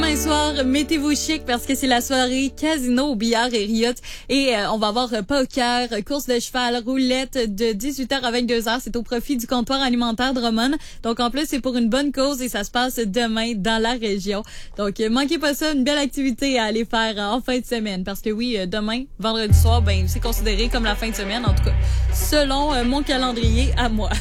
demain soir, mettez-vous chic parce que c'est la soirée casino, billard et riot. Et on va avoir poker, course de cheval, roulette de 18h à 22h. C'est au profit du comptoir alimentaire Drummond. Donc en plus, c'est pour une bonne cause et ça se passe demain dans la région. Donc manquez pas ça, une belle activité à aller faire en fin de semaine. Parce que oui, demain, vendredi soir, ben c'est considéré comme la fin de semaine, en tout cas, selon mon calendrier à moi.